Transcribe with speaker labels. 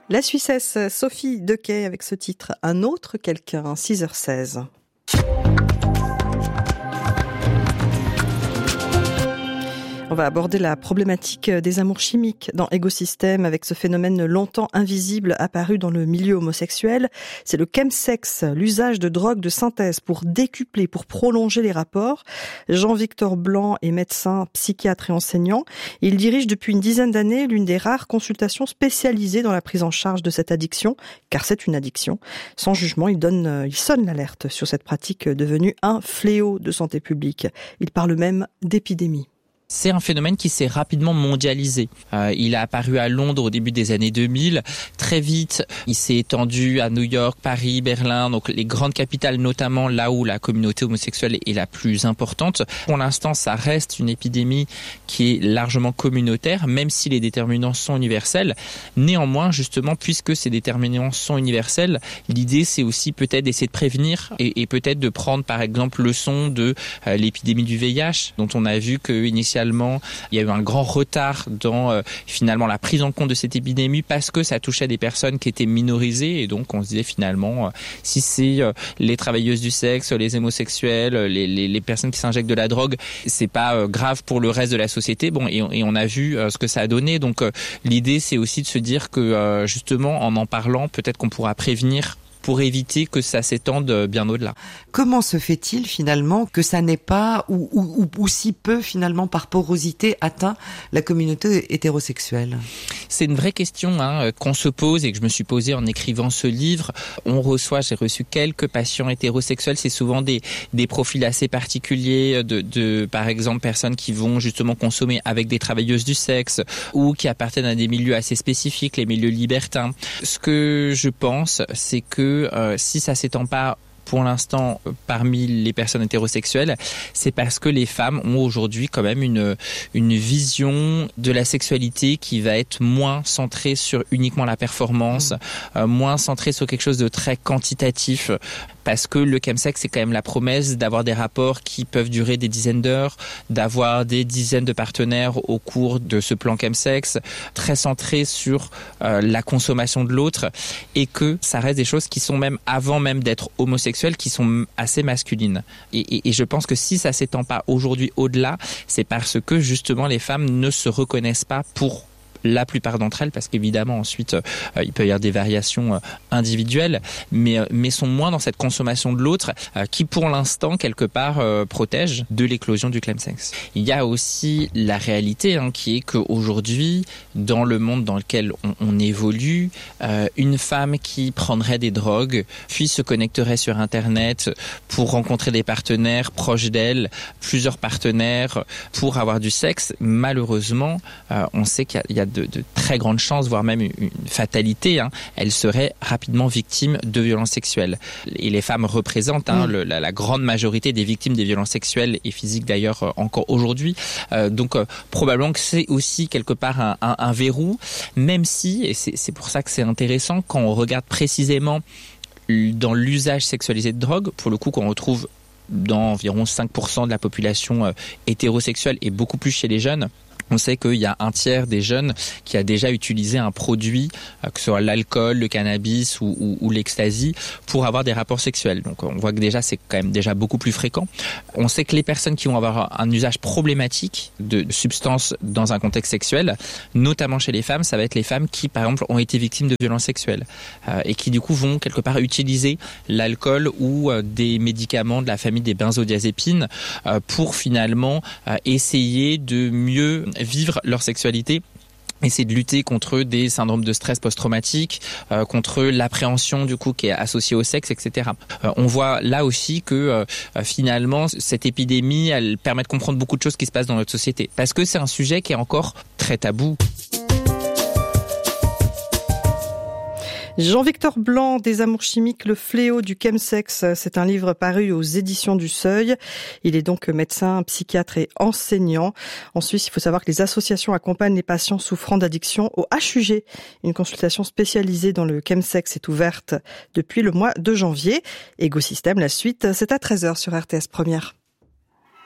Speaker 1: La Suissesse Sophie Dequet avec ce titre « Un autre quelqu'un », 6h16. On va aborder la problématique des amours chimiques dans Égosystème avec ce phénomène longtemps invisible apparu dans le milieu homosexuel. C'est le chemsex, l'usage de drogues de synthèse pour décupler, pour prolonger les rapports. Jean-Victor Blanc est médecin, psychiatre et enseignant. Il dirige depuis une dizaine d'années l'une des rares consultations spécialisées dans la prise en charge de cette addiction, car c'est une addiction. Sans jugement, il sonne l'alerte sur cette pratique devenue un fléau de santé publique. Il parle même d'épidémie.
Speaker 2: C'est un phénomène qui s'est rapidement mondialisé. Il a apparu à Londres au début des années 2000. Très vite, il s'est étendu à New York, Paris, Berlin, donc les grandes capitales, notamment là où la communauté homosexuelle est la plus importante. Pour l'instant, ça reste une épidémie qui est largement communautaire, même si les déterminants sont universels. Néanmoins, justement, puisque ces déterminants sont universels, l'idée, c'est aussi peut-être d'essayer de prévenir et peut-être de prendre, par exemple, leçon de l'épidémie du VIH, dont on a vu que initialement, il y a eu un grand retard dans finalement la prise en compte de cette épidémie parce que ça touchait des personnes qui étaient minorisées et donc on se disait finalement si c'est les travailleuses du sexe, les homosexuels, les personnes qui s'injectent de la drogue, c'est pas grave pour le reste de la société. Bon et on a vu ce que ça a donné. Donc l'idée c'est aussi de se dire que justement en parlant, peut-être qu'on pourra prévenir pour éviter que ça s'étende bien au-delà.
Speaker 3: Comment se fait-il finalement que ça n'ait pas, ou si peu finalement par porosité, atteint la communauté hétérosexuelle ?
Speaker 2: C'est une vraie question qu'on se pose et que je me suis posée en écrivant ce livre. J'ai reçu quelques patients hétérosexuels, c'est souvent des profils assez particuliers de par exemple personnes qui vont justement consommer avec des travailleuses du sexe ou qui appartiennent à des milieux assez spécifiques, les milieux libertins. Ce que je pense, c'est que si ça s'étend pas pour l'instant parmi les personnes hétérosexuelles, c'est parce que les femmes ont aujourd'hui quand même une vision de la sexualité qui va être moins centrée sur uniquement la performance, moins centrée sur quelque chose de très quantitatif. Parce que le chemsex, c'est quand même la promesse d'avoir des rapports qui peuvent durer des dizaines d'heures, d'avoir des dizaines de partenaires au cours de ce plan chemsex, très centré sur la consommation de l'autre, et que ça reste des choses qui sont même, avant même d'être homosexuelles, qui sont assez masculines. Et je pense que si ça s'étend pas aujourd'hui au-delà, c'est parce que justement les femmes ne se reconnaissent pas pour la plupart d'entre elles, parce qu'évidemment ensuite il peut y avoir des variations individuelles, mais sont moins dans cette consommation de l'autre qui pour l'instant quelque part protège de l'éclosion du chemsex. Il y a aussi la réalité qui est qu'aujourd'hui dans le monde dans lequel on évolue, une femme qui prendrait des drogues puis se connecterait sur internet pour rencontrer des partenaires proches d'elle, plusieurs partenaires pour avoir du sexe, malheureusement on sait qu'il y a de très grandes chances, voire même une fatalité, elle serait rapidement victime de violences sexuelles. Et les femmes représentent la grande majorité des victimes des violences sexuelles et physiques d'ailleurs encore aujourd'hui. Donc probablement que c'est aussi quelque part un verrou, même si, et c'est pour ça que c'est intéressant, quand on regarde précisément dans l'usage sexualisé de drogue, pour le coup qu'on retrouve dans environ 5% de la population hétérosexuelle et beaucoup plus chez les jeunes, on sait qu'il y a un tiers des jeunes qui a déjà utilisé un produit, que ce soit l'alcool, le cannabis ou l'ecstasy, pour avoir des rapports sexuels. Donc on voit que déjà c'est quand même déjà beaucoup plus fréquent. On sait que les personnes qui vont avoir un usage problématique de substances dans un contexte sexuel, notamment chez les femmes, ça va être les femmes qui par exemple ont été victimes de violences sexuelles et qui du coup vont quelque part utiliser l'alcool ou des médicaments de la famille des benzodiazépines pour finalement essayer de mieux vivre leur sexualité, essayer de lutter contre des syndromes de stress post-traumatique, contre l'appréhension du coup qui est associée au sexe, etc. On voit là aussi que finalement cette épidémie, elle permet de comprendre beaucoup de choses qui se passent dans notre société, parce que c'est un sujet qui est encore très tabou.
Speaker 1: Jean-Victor Blanc, des amours chimiques, le fléau du chemsex. C'est un livre paru aux éditions du Seuil. Il est donc médecin, psychiatre et enseignant. En Suisse, il faut savoir que les associations accompagnent les patients souffrant d'addiction au HUG. Une consultation spécialisée dans le chemsex est ouverte depuis le mois de janvier. Égosystème, la suite, c'est à 13h sur RTS Première.